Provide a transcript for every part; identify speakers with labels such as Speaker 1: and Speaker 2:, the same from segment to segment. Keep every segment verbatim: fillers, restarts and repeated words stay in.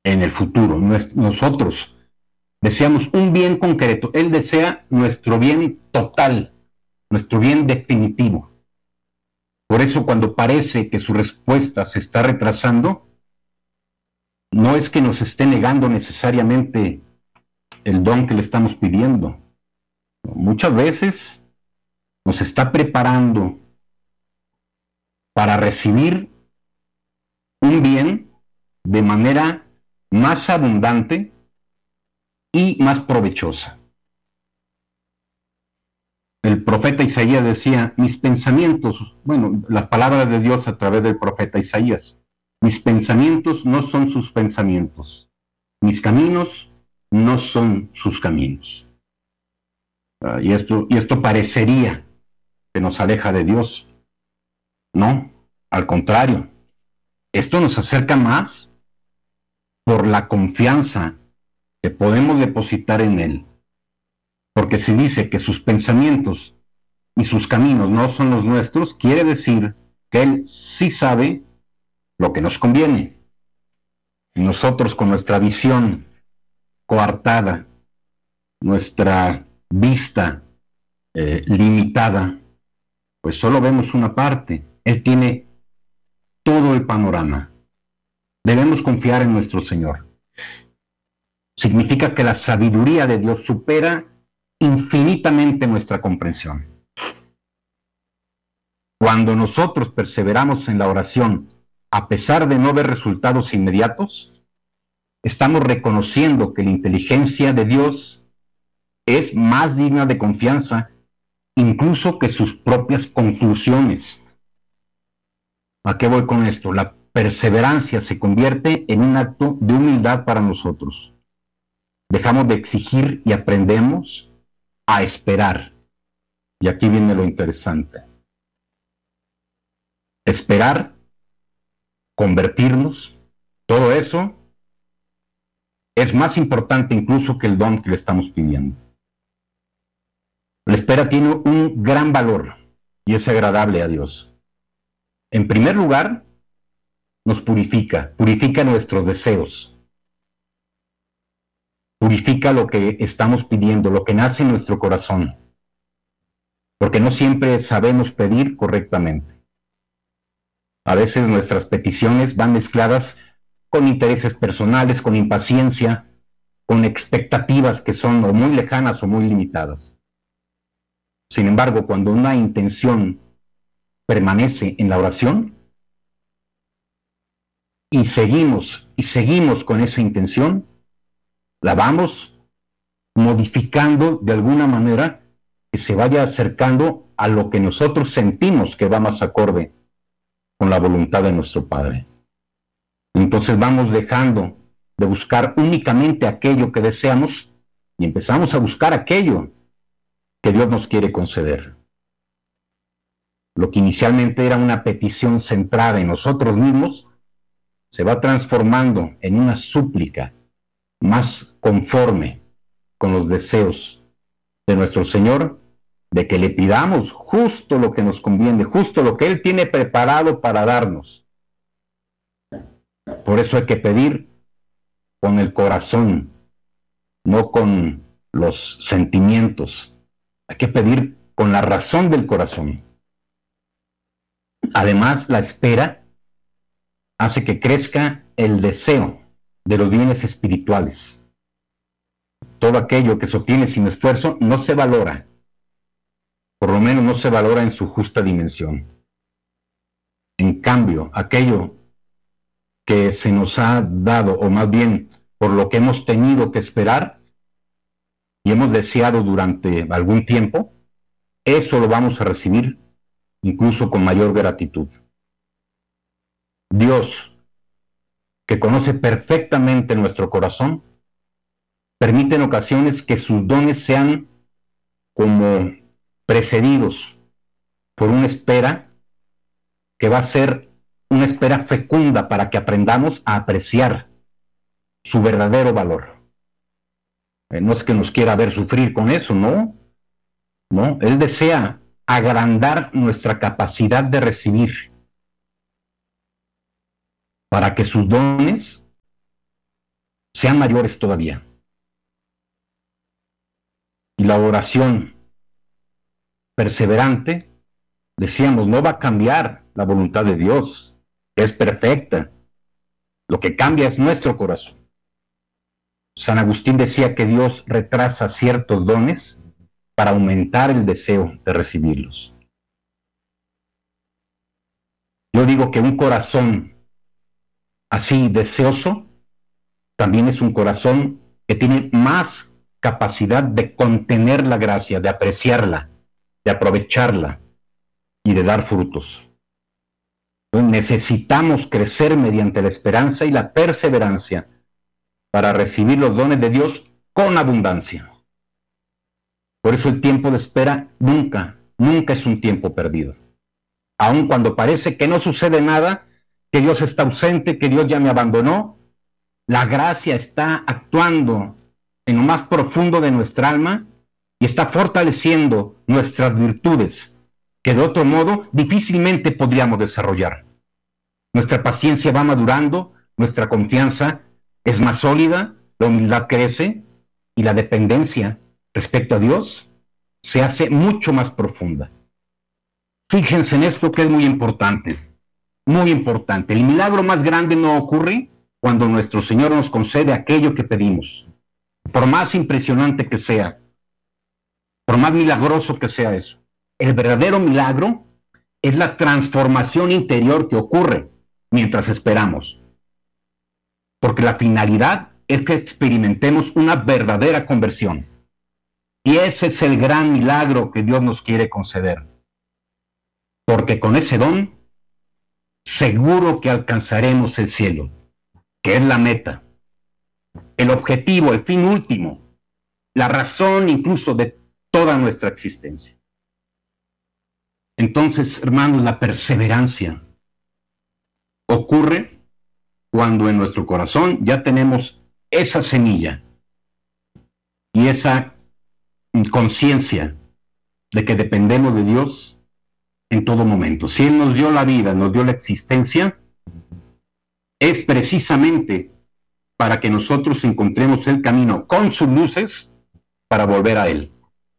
Speaker 1: en el futuro. Nosotros deseamos un bien concreto. Él desea nuestro bien total, nuestro bien definitivo. Por eso, cuando parece que su respuesta se está retrasando, no es que nos esté negando necesariamente el don que le estamos pidiendo. Muchas veces nos está preparando para recibir un bien de manera más abundante y más provechosa. El profeta Isaías decía, mis pensamientos, bueno, las palabras de Dios a través del profeta Isaías, mis pensamientos no son sus pensamientos, mis caminos no son sus caminos. Uh, y, esto, y esto parecería que nos aleja de Dios. No, al contrario, esto nos acerca más por la confianza que podemos depositar en Él. Porque si dice que sus pensamientos y sus caminos no son los nuestros, quiere decir que Él sí sabe lo que nos conviene. Y nosotros, con nuestra visión coartada, nuestra vista eh, limitada, pues solo vemos una parte. Él tiene todo el panorama. Debemos confiar en nuestro Señor. Significa que la sabiduría de Dios supera infinitamente nuestra comprensión. Cuando nosotros perseveramos en la oración, a pesar de no ver resultados inmediatos, estamos reconociendo que la inteligencia de Dios es más digna de confianza incluso que sus propias conclusiones. ¿A qué voy con esto? La perseverancia se convierte en un acto de humildad para nosotros. Dejamos de exigir y aprendemos a esperar. Y aquí viene lo interesante. Esperar, convertirnos, todo eso es más importante incluso que el don que le estamos pidiendo. La espera tiene un gran valor y es agradable a Dios. En primer lugar, nos purifica, purifica nuestros deseos. Purifica lo que estamos pidiendo, lo que nace en nuestro corazón. Porque no siempre sabemos pedir correctamente. A veces nuestras peticiones van mezcladas con intereses personales, con impaciencia, con expectativas que son o muy lejanas o muy limitadas. Sin embargo, cuando una intención permanece en la oración y seguimos y seguimos con esa intención, la vamos modificando de alguna manera que se vaya acercando a lo que nosotros sentimos que va más acorde con la voluntad de nuestro Padre. Entonces vamos dejando de buscar únicamente aquello que deseamos y empezamos a buscar aquello que Dios nos quiere conceder. Lo que inicialmente era una petición centrada en nosotros mismos, se va transformando en una súplica más conforme con los deseos de nuestro Señor, de que le pidamos justo lo que nos conviene, justo lo que Él tiene preparado para darnos. Por eso hay que pedir con el corazón, no con los sentimientos. Hay que pedir con la razón del corazón. Además, la espera hace que crezca el deseo de los bienes espirituales. Todo aquello que se obtiene sin esfuerzo no se valora, por lo menos no se valora en su justa dimensión. En cambio, aquello que se nos ha dado, o más bien por lo que hemos tenido que esperar y hemos deseado durante algún tiempo, eso lo vamos a recibir incluso con mayor gratitud. Dios, que conoce perfectamente nuestro corazón, permite en ocasiones que sus dones sean como precedidos por una espera que va a ser una espera fecunda para que aprendamos a apreciar su verdadero valor. Eh, no es que nos quiera ver sufrir con eso, ¿no? No, Él desea agrandar nuestra capacidad de recibir para que sus dones sean mayores todavía. Y la oración perseverante, decíamos, no va a cambiar la voluntad de Dios, que es perfecta. Lo que cambia es nuestro corazón. San Agustín decía que Dios retrasa ciertos dones para aumentar el deseo de recibirlos. Yo digo que un corazón así deseoso también es un corazón que tiene más capacidad de contener la gracia, de apreciarla, de aprovecharla y de dar frutos. Entonces, necesitamos crecer mediante la esperanza y la perseverancia para recibir los dones de Dios con abundancia. Por eso el tiempo de espera nunca, nunca es un tiempo perdido. Aun cuando parece que no sucede nada, que Dios está ausente, que Dios ya me abandonó, la gracia está actuando en lo más profundo de nuestra alma y está fortaleciendo nuestras virtudes, que de otro modo difícilmente podríamos desarrollar. Nuestra paciencia va madurando, nuestra confianza es más sólida, la humildad crece y la dependencia respecto a Dios se hace mucho más profunda. Fíjense en esto que es muy importante, muy importante. El milagro más grande no ocurre cuando nuestro Señor nos concede aquello que pedimos. Por más impresionante que sea, por más milagroso que sea eso. El verdadero milagro es la transformación interior que ocurre mientras esperamos. Porque la finalidad es que experimentemos una verdadera conversión. Y ese es el gran milagro que Dios nos quiere conceder. Porque con ese don, seguro que alcanzaremos el cielo, que es la meta, el objetivo, el fin último, la razón incluso de toda nuestra existencia. Entonces, hermanos, la perseverancia ocurre cuando en nuestro corazón ya tenemos esa semilla y esa conciencia de que dependemos de Dios en todo momento. Si Él nos dio la vida, nos dio la existencia, es precisamente para que nosotros encontremos el camino con sus luces para volver a Él.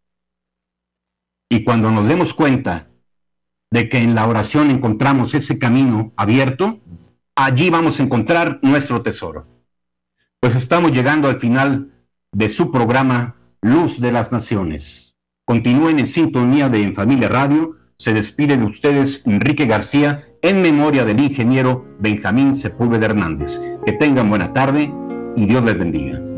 Speaker 1: Y cuando nos demos cuenta de que en la oración encontramos ese camino abierto, allí vamos a encontrar nuestro tesoro. Pues estamos llegando al final de su programa Luz de las Naciones. Continúen en sintonía de En Familia Radio. Se despide de ustedes Enrique García en memoria del ingeniero Benjamín Sepúlveda Hernández. Que tengan buena tarde y Dios les bendiga.